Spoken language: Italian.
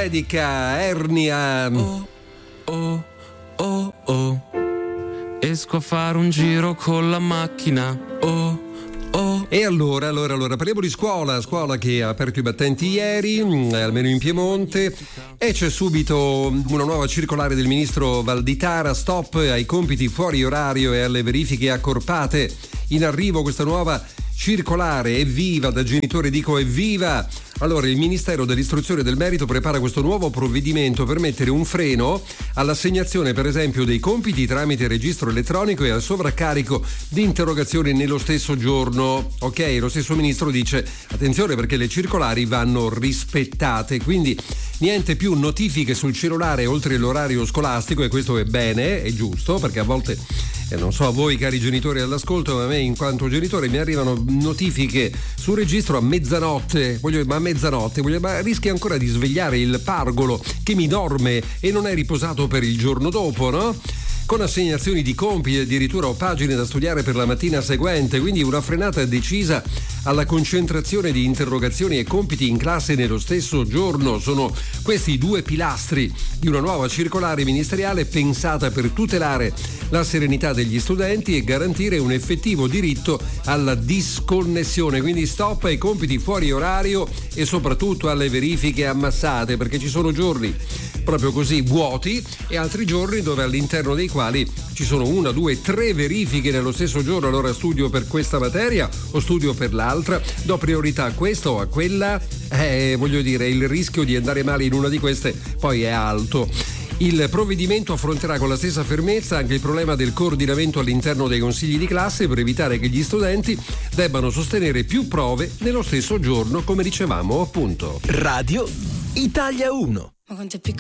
dedica Ernia. Esco a fare un giro con la macchina. E allora, parliamo di scuola che ha aperto i battenti ieri, almeno in Piemonte, e c'è subito una nuova circolare del ministro Valditara: stop ai compiti fuori orario e alle verifiche accorpate. In arrivo questa nuova circolare, evviva, da genitore dico evviva. Allora, il Ministero dell'Istruzione e del Merito prepara questo nuovo provvedimento per mettere un freno all'assegnazione, per esempio, dei compiti tramite registro elettronico e al sovraccarico di interrogazioni nello stesso giorno. Ok, lo stesso ministro dice attenzione perché le circolari vanno rispettate, quindi niente più notifiche sul cellulare oltre l'orario scolastico, e questo è bene, è giusto, perché a volte non so a voi cari genitori all'ascolto, ma a me in quanto genitore mi arrivano notifiche sul registro a mezzanotte, ma rischi ancora di svegliare il pargolo che mi dorme e non è riposato per il giorno dopo, no? Con assegnazioni di compiti addirittura o pagine da studiare per la mattina seguente, quindi una frenata decisa alla concentrazione di interrogazioni e compiti in classe nello stesso giorno. Sono questi i due pilastri di una nuova circolare ministeriale pensata per tutelare la serenità degli studenti e garantire un effettivo diritto alla disconnessione, quindi stop ai compiti fuori orario e soprattutto alle verifiche ammassate, perché ci sono giorni proprio così vuoti e altri giorni dove all'interno dei quali ci sono 1, 2, 3 verifiche nello stesso giorno. Allora studio per questa materia o studio per l'altra, do priorità a questa o a quella, voglio dire, il rischio di andare male in una di queste poi è alto. Il provvedimento affronterà con la stessa fermezza anche il problema del coordinamento all'interno dei consigli di classe per evitare che gli studenti debbano sostenere più prove nello stesso giorno, come dicevamo appunto. Radio Italia 1. Ma quanto è piccola